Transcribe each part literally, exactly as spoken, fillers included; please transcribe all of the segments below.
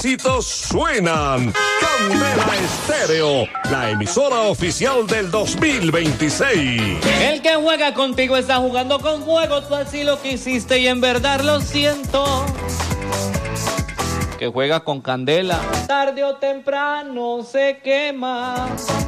Éxitos suenan. Candela Estéreo, la emisora oficial del dos mil veintiséis. El que juega contigo está jugando con fuego. Tú así lo quisiste y en verdad lo siento. Que juega con candela, tarde o temprano se quema.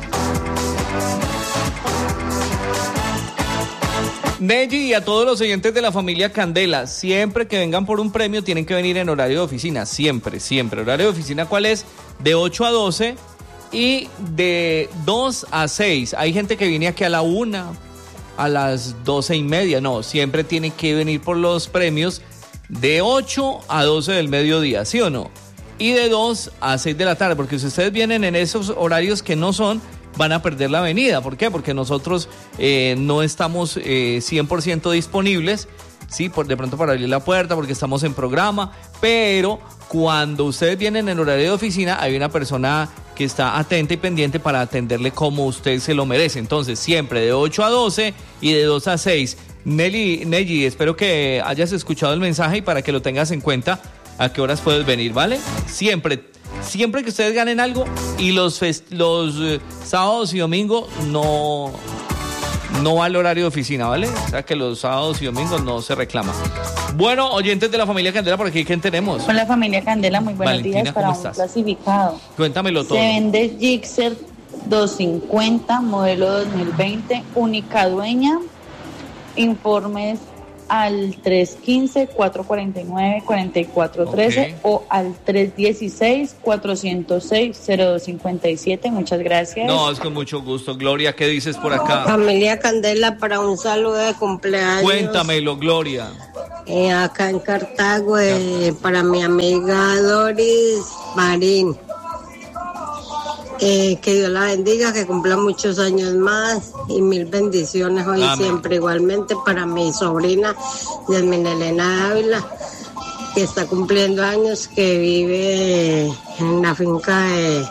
Neji y a todos los oyentes de la familia Candela, siempre que vengan por un premio tienen que venir en horario de oficina, siempre, siempre. ¿Horario de oficina cuál es? De ocho a doce y de dos a seis. Hay gente que viene aquí a la una, a las doce y media, no, siempre tienen que venir por los premios de ocho a doce del mediodía, ¿sí o no? Y de dos a seis de la tarde, porque si ustedes vienen en esos horarios que no son, van a perder la avenida. ¿Por qué? Porque nosotros eh, no estamos eh, cien por ciento disponibles, sí, por de pronto para abrir la puerta, porque estamos en programa, pero cuando ustedes vienen en horario de oficina, hay una persona que está atenta y pendiente para atenderle como usted se lo merece. Entonces, siempre de ocho a doce y de dos a seis. Nelly, Nelly, espero que hayas escuchado el mensaje y para que lo tengas en cuenta, a qué horas puedes venir, ¿vale? Siempre. Siempre que ustedes ganen algo y los fest- los eh, sábados y domingos no, no va al horario de oficina, ¿vale? O sea que los sábados y domingos no se reclama. Bueno, oyentes de la familia Candela, por aquí, ¿quién tenemos? Con la familia Candela, muy buenos Valentina, días para ¿cómo un estás? clasificado. Cuéntamelo todo. Se vende Gixxer doscientos cincuenta, modelo dos mil veinte, única dueña. Informes al tres uno cinco, cuatro cuatro nueve, cuatro cuatro uno tres Okay. o al tres uno seis, cuatro cero seis, cero dos cinco siete. Muchas gracias. No, es con mucho gusto. Gloria, ¿qué dices por acá? Familia Candela, para un saludo de cumpleaños. Cuéntamelo, Gloria. Eh, acá en Cartago, eh, para mi amiga Doris Marín. Eh, que Dios la bendiga, que cumpla muchos años más y mil bendiciones hoy y Amén. siempre. Igualmente para mi sobrina Yasmin Elena Ávila, que está cumpliendo años, que vive en la finca de,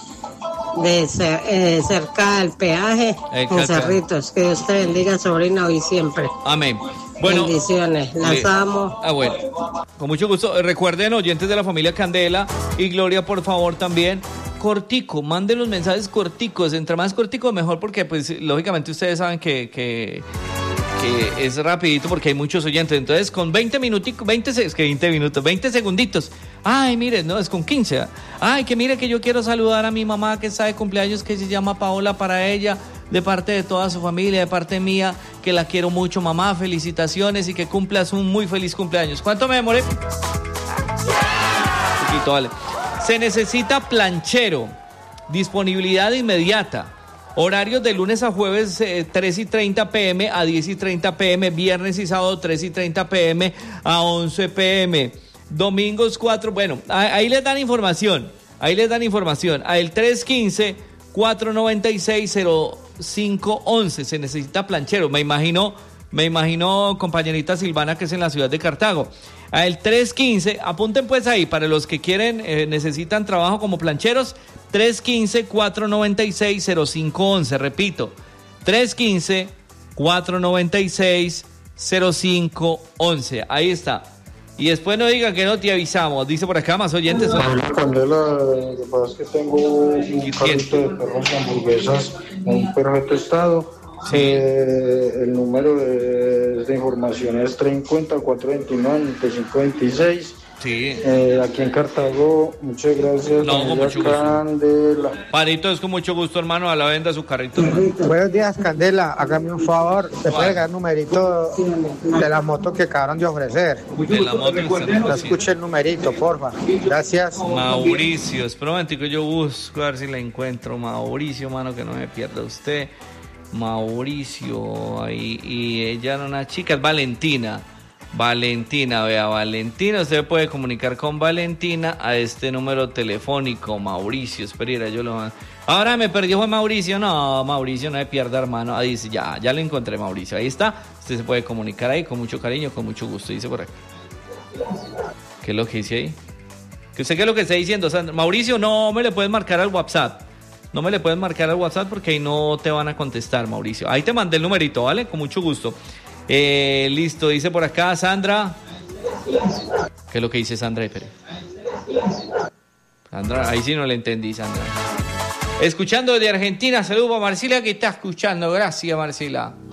de cer- eh, cerca del peaje, Eh, en Caca. Cerritos. Que Dios te bendiga, sobrina, hoy y siempre. Amén. Bueno, Bendiciones, las le- amo. Ah, bueno. Con mucho gusto. Recuerden, oyentes de la familia Candela y Gloria, por favor, también. Cortico, manden los mensajes corticos. Entre más cortico, mejor, porque, pues, lógicamente ustedes saben que, que, que es rapidito porque hay muchos oyentes. Entonces, con veinte minuticos, veinte, se- es que veinte minutos, veinte segunditos. Ay, mire, no, es con quince. Ay, que mire que yo quiero saludar a mi mamá que está de cumpleaños, que se llama Paola, para ella, de parte de toda su familia, de parte mía, que la quiero mucho, mamá, felicitaciones y que cumplas un muy feliz cumpleaños. ¿Cuánto me demoré? Un poquito, vale. Se necesita planchero, disponibilidad inmediata, horarios de lunes a jueves eh, tres y treinta pm a diez y treinta pm, viernes y sábado tres y treinta pm a once pm, domingos cuatro, bueno, ahí, ahí les dan información, ahí les dan información, a el tres uno cinco, cuatro nueve seis, cero cinco once, se necesita planchero, me imagino, me imagino compañerita Silvana que es en la ciudad de Cartago. A el tres uno cinco, apunten pues ahí, para los que quieren, eh, necesitan trabajo como plancheros, tres uno cinco, cuatro nueve seis, cero cinco once, repito, tres uno cinco, cuatro nueve seis, cero cinco once, ahí está. Y después no digan que no te avisamos, dice por acá más oyentes. Hola Candela, lo que pasa es que tengo un carrito de perros y hamburguesas, un perro tostado. Sí. Eh, el número de, de información es tres cincuenta, cuatro veintinueve, noventa y cinco veintiséis. Sí. Eh, aquí en Cartago, muchas gracias. No, con familia mucho gusto. Candela. Panito, es con mucho gusto, hermano, a la venda su carrito. Buenos días, Candela. Hágame un favor. ¿Se puede dar el numerito de la moto que acabaron de ofrecer? De la moto que usted No escuche el numerito, porfa. Gracias. Mauricio, espera un momentico, yo busco a ver si la encuentro. Mauricio, mano, que no me pierda usted. Mauricio, ahí, y ella era una chica, es Valentina. Valentina, vea, Valentina, usted puede comunicar con Valentina a este número telefónico. Mauricio, espera, yo lo... Ahora me perdió Juan Mauricio. No, Mauricio, no me pierda, hermano. Ahí dice, ya, ya lo encontré, Mauricio. Ahí está. Usted se puede comunicar ahí con mucho cariño, con mucho gusto. Dice por aquí. ¿Qué es lo que dice ahí? ¿Qué usted qué es lo que está diciendo, Sandra? Mauricio, no me le puedes marcar al WhatsApp. No me le puedes marcar al WhatsApp porque ahí no te van a contestar, Mauricio. Ahí te mandé el numerito, ¿vale? Con mucho gusto. Eh, listo, dice por acá Sandra. ¿Qué es lo que dice Sandra? Espere. Sandra, ahí sí no le entendí, Sandra. Escuchando de Argentina, saludos a Marcela que está escuchando. Gracias, Marcela.